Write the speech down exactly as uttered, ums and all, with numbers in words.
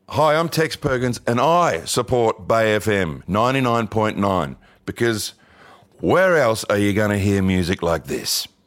Hi, I'm Tex Perkins and I support Bay F M ninety-nine point nine because where else are you going to hear music like this?